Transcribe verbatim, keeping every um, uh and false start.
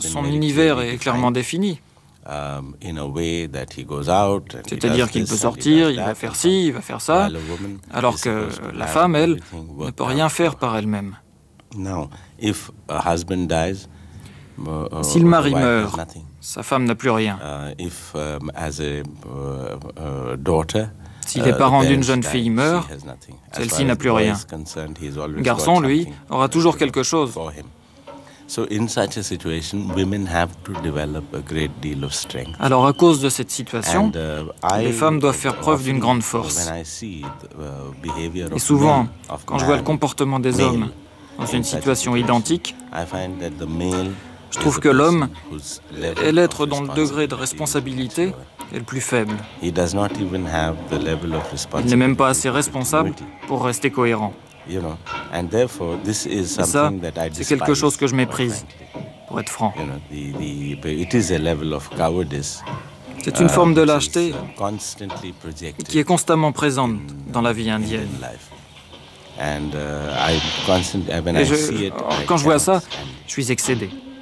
son univers est clairement défini. C'est-à-dire qu'il peut sortir, il va faire ci, il va faire ça, alors que la femme, elle, ne peut rien faire par elle-même. Si le mari meurt, sa femme n'a plus rien. Si les parents d'une jeune fille meurent, celle-ci n'a plus rien. Le garçon, lui, aura toujours quelque chose. Alors, à cause de cette situation, les femmes doivent faire preuve d'une grande force. Et souvent, quand je vois le comportement des hommes dans une situation identique, je trouve que l'homme est l'être dont le degré de responsabilité est le plus faible. Il n'est même pas assez responsable pour rester cohérent. Et ça, c'est quelque chose que je méprise, pour être franc. C'est une forme de lâcheté qui est constamment présente dans la vie indienne. Et je, quand je vois ça, je suis excédé.